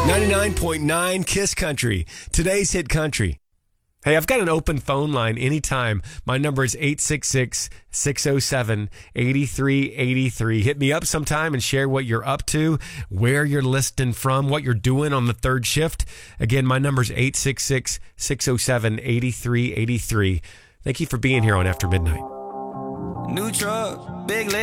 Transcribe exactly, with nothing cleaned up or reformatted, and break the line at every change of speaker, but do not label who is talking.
ninety-nine point nine Kiss Country, today's hit country. Hey, I've got an open phone line anytime. My number is eight six six, six oh seven, eight three eight three. Hit me up sometime and share what you're up to, where you're listening from, what you're doing on the third shift. Again, my number is eight six six, six oh seven, eight three eight three. Thank you for being here on After Midnight.
New truck, big